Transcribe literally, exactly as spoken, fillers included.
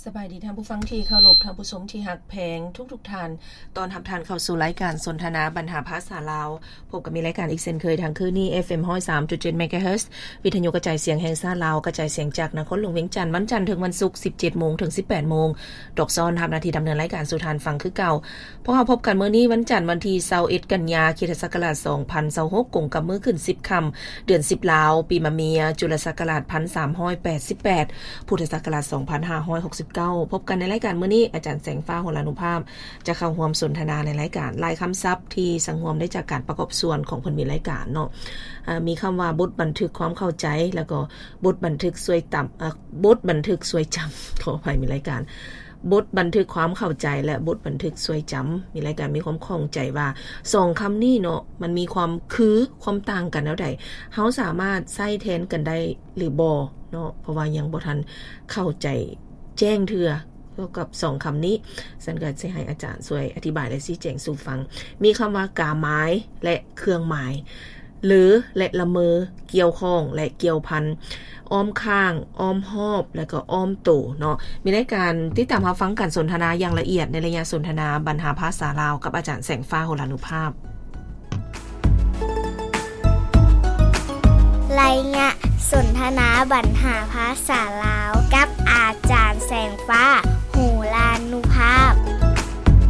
สบายดีท่านผู้ฟังที่เคารพท่านผู้ชมที่ฮักแพงทุกๆท่านตอนรับท่านเข้าสู่รายการสนทนาบรรหาภาษาลาวพบกับมีรายการอีกเช่นเคยทางคืนนี้ เอฟ เอ็ม หนึ่งศูนย์สามจุดเจ็ด เมกะเฮิรตซ์ วิทยุกระจายเสียงแห่งชาติลาวกระจายเสียงจากนครหลวงเวียงจันทน์วันจันทร์ถึงวันศุกร์ สิบเจ็ดโมง ถึง สิบแปดโมงดอกซ้อนรับหน้าที่ดำเนินรายการสู่ทานฟังคือเก่าพวกเราพบกันมื้อนี้วันจันทร์วันที่ยี่สิบเอ็ดกันยายนคริสตศักราชสองพันยี่สิบหกกงกับมื้อขึ้นสิบค่ำเดือนสิบลาวปีมะเมียจุลศักราชหนึ่งพันสามร้อยแปดสิบแปดพุทธศักราชสองพันห้าร้อยหกสิบเก้าพบกันในรายการมื้อนี้อาจารย์แสงฟ้าโหรานุภาพจะเข้าร่วมสนทนาในรายการลายคำศัพท์ที่สังรวมได้จากการประกอบส่วนของเพิ่นมีรายการเนาะมีคำว่าบทบันทึกความเข้าใจแล้วก็บทบันทึกสวยต่ำบทบันทึกสวยจำขออภัยมีรายการบทบันทึกความเข้าใจและบทบันทึกสวยจำมีรายการมีความข้องใจว่าสองคำนี้เนาะมันมีความคือความต่างกันแล้วใดเฮาสามารถใช้แทนกันได้หรือบ่เนาะเพราะว่ายังบ่ทันเข้าใจแจ้งเทื่อเกี่ยวกับสองคำนี้ฉันก็จะให้อาจารย์ช่วยอธิบายและชี้แจงสู่ฟังมีคำว่ากาหมายและเครื่องหมายหรือและละเมอเกี่ยวข้องและเกี่ยวพันอ้อมข้างอ้อมหอบและก็อ้อมตู่เนาะมีรายการติดตามรับฟังการสนทนาอย่างละเอียดในระยะสนทนาบรรหาภาษาลาวกับอาจารย์แสงฟ้าโหรานุภาพรายงานสนทนาบรรหาภาษาลาวกับอาจารย์แสงฟ้าโหรานุภาพ